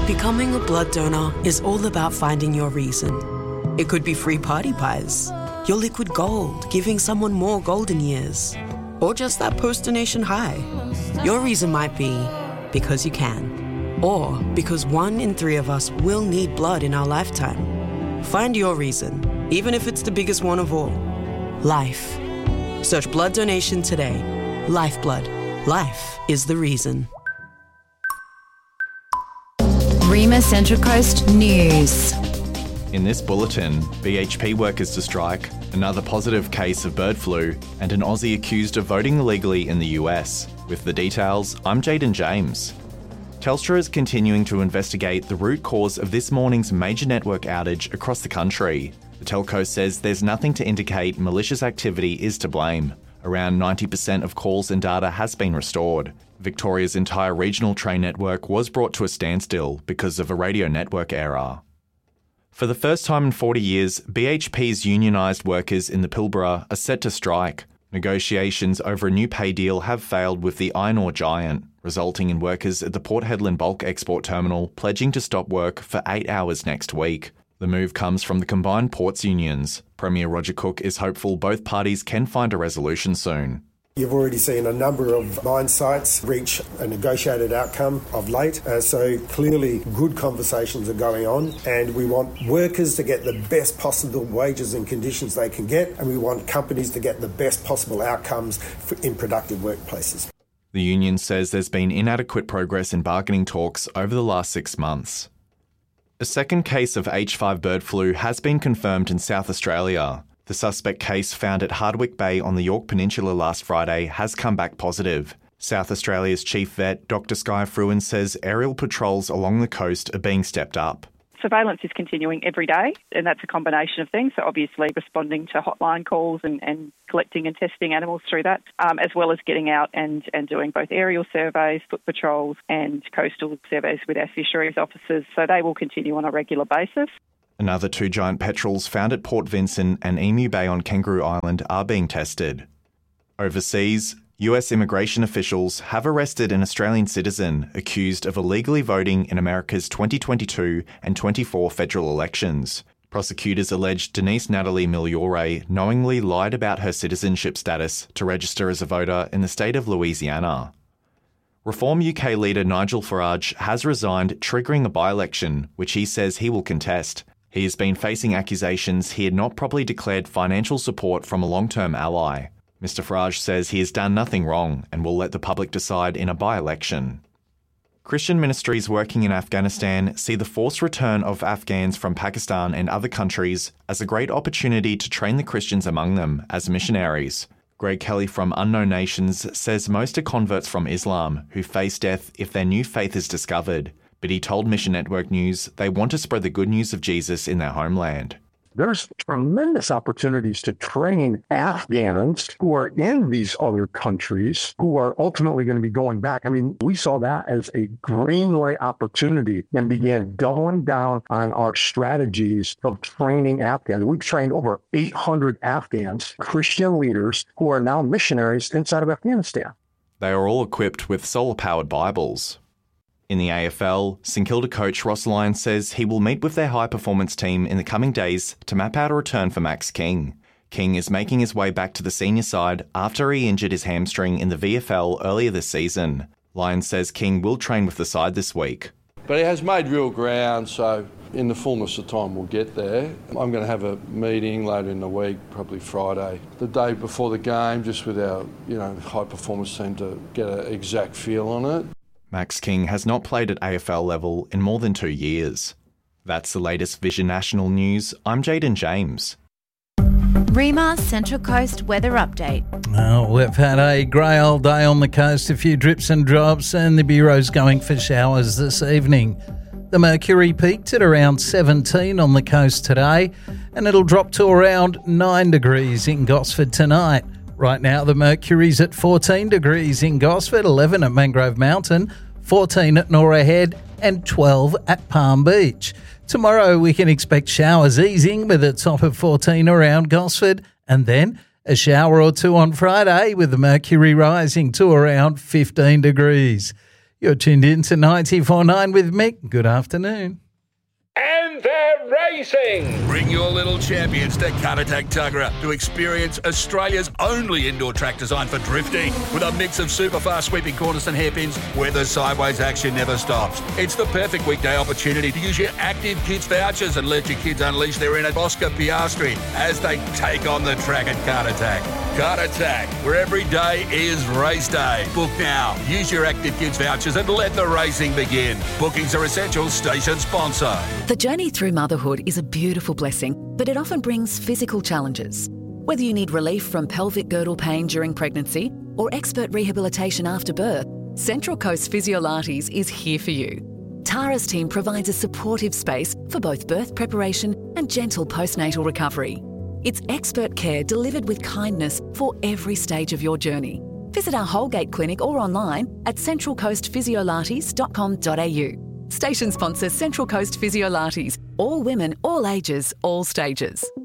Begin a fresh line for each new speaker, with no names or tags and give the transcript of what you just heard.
Becoming a blood donor is all about finding your reason. It could be free party pies, your liquid gold giving someone more golden years, or just that post-donation high. Your reason might be because you can, or because 1 in 3 of us will need blood in our lifetime. Find your reason, even if it's the biggest one of all. Life. Search blood donation today. Lifeblood. Life is the reason.
Rima Central Coast News.
In this bulletin, BHP workers to strike, another positive case of bird flu, and an Aussie accused of voting illegally in the US. With the details, I'm Jaden James. Telstra is continuing to investigate the root cause of this morning's major network outage across the country. The telco says there's nothing to indicate malicious activity is to blame. Around 90% of calls and data has been restored. Victoria's entire regional train network was brought to a standstill because of a radio network error. For the first time in 40 years, BHP's unionised workers in the Pilbara are set to strike. Negotiations over a new pay deal have failed with the iron ore giant, resulting in workers at the Port Hedland bulk export terminal pledging to stop work for 8 hours next week. The move comes from the combined ports unions. Premier Roger Cook is hopeful both parties can find a resolution soon.
You've already seen a number of mine sites reach a negotiated outcome of late, so clearly good conversations are going on, and we want workers to get the best possible wages and conditions they can get, and we want companies to get the best possible outcomes in productive workplaces.
The union says there's been inadequate progress in bargaining talks over the last 6 months. A second case of H5 bird flu has been confirmed in South Australia. The suspect case found at Hardwick Bay on the Yorke Peninsula last Friday has come back positive. South Australia's chief vet, Dr Skye Fruin, says aerial patrols along the coast are being stepped up.
Surveillance is continuing every day, and that's a combination of things. So obviously responding to hotline calls and collecting and testing animals through that, as well as getting out and doing both aerial surveys, foot patrols and coastal surveys with our fisheries officers. So they will continue on a regular basis.
Another 2 giant petrels found at Port Vincent and Emu Bay on Kangaroo Island are being tested. Overseas, US immigration officials have arrested an Australian citizen accused of illegally voting in America's 2022 and 24 federal elections. Prosecutors allege Denise Natalie Migliore knowingly lied about her citizenship status to register as a voter in the state of Louisiana. Reform UK leader Nigel Farage has resigned, triggering a by-election, which he says he will contest. He has been facing accusations he had not properly declared financial support from a long-term ally. Mr Farage says he has done nothing wrong and will let the public decide in a by-election. Christian ministries working in Afghanistan see the forced return of Afghans from Pakistan and other countries as a great opportunity to train the Christians among them as missionaries. Greg Kelly from Unknown Nations says most are converts from Islam who face death if their new faith is discovered. But he told Mission Network News they want to spread the good news of Jesus in their homeland.
There's tremendous opportunities to train Afghans who are in these other countries who are ultimately going to be going back. I mean, we saw that as a greenway opportunity and began doubling down on our strategies of training Afghans. We've trained over 800 Afghans, Christian leaders, who are now missionaries inside of Afghanistan.
They are all equipped with solar-powered Bibles. In the AFL, St Kilda coach Ross Lyon says he will meet with their high-performance team in the coming days to map out a return for Max King. King is making his way back to the senior side after he injured his hamstring in the VFL earlier this season. Lyon says King will train with the side this week.
But he has made real ground, so in the fullness of time we'll get there. I'm going to have a meeting later in the week, probably Friday, the day before the game, just with our high-performance team to get an exact feel on it.
Max King has not played at AFL level in more than 2 years. That's the latest Vision National News. I'm Jaden James.
Rima Central Coast weather update.
Well, we've had a grey old day on the coast, a few drips and drops, and the Bureau's going for showers this evening. The mercury peaked at around 17 on the coast today, and it'll drop to around 9 degrees in Gosford tonight. Right now, the mercury's at 14 degrees in Gosford, 11 at Mangrove Mountain, 14 at Norah Head, and 12 at Palm Beach. Tomorrow, we can expect showers easing with a top of 14 around Gosford, and then a shower or two on Friday with the mercury rising to around 15 degrees. You're tuned in to 94.9 with Mick. Good afternoon.
And they're racing! Bring your little champions to Caratak Tuggerah to experience Australia's only indoor track designed for drifting. With a mix of super fast sweeping corners and hairpins where the sideways action never stops. It's the perfect weekday opportunity to use your Active Kids vouchers and let your kids unleash their inner Oscar Piastri as they take on the track at Caratak. Caratak, where every day is race day. Book now. Use your Active Kids vouchers and let the racing begin. Bookings are essential. Station sponsor.
The journey through motherhood is a beautiful blessing, but it often brings physical challenges. Whether you need relief from pelvic girdle pain during pregnancy or expert rehabilitation after birth, Central Coast Physiolates is here for you. Tara's team provides a supportive space for both birth preparation and gentle postnatal recovery. It's expert care delivered with kindness for every stage of your journey. Visit our Holgate Clinic or online at centralcoastphysiolates.com.au. Station sponsor Central Coast Physiolates. All women, all ages, all stages.